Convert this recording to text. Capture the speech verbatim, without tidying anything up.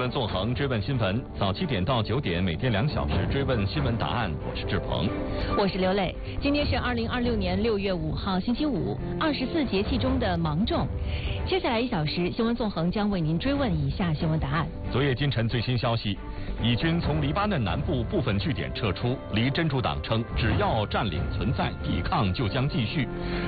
闻纵横，追问新闻，早七点到九点，每天两小时追问新闻答案。我是志鹏， 我是刘磊。今天是二零二六年六月五号，星期五，二十四节气中的芒种。接下来一小时，新闻纵横将为您追问以下新闻答案。 昨夜今晨最新消息，以军从黎巴嫩南部部分据点撤出，离真主党称，只要占领存在，抵抗就将继续。